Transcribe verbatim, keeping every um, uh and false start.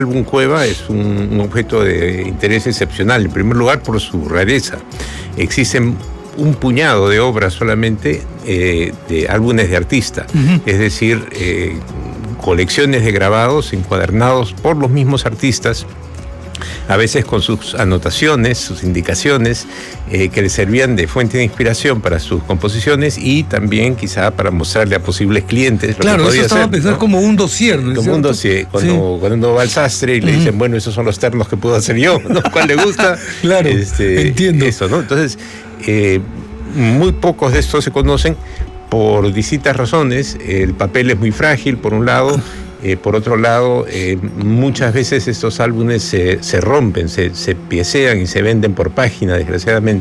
El álbum Cueva es un, un objeto de interés excepcional, en primer lugar por su rareza. Existen un puñado de obras solamente eh, de álbumes de artista, uh-huh. es decir, eh, colecciones de grabados encuadernados por los mismos artistas, a veces con sus anotaciones, sus indicaciones, eh, que les servían de fuente de inspiración para sus composiciones y también quizá para mostrarle a posibles clientes. Claro, lo que podía eso estaba hacer, pensado, ¿no? Como un dossier, ¿no? Como un dossier. Cuando, sí. cuando uno va al sastre y le dicen, uh-huh. bueno, esos son los ternos que puedo hacer yo, ¿no? ¿Cuál le gusta? Claro, este, entiendo. Eso, ¿no? Entonces, eh, muy pocos de estos se conocen por distintas razones. El papel es muy frágil, por un lado. Eh, por otro lado, eh, muchas veces estos álbumes se, se rompen, se, se piecean y se venden por página, desgraciadamente.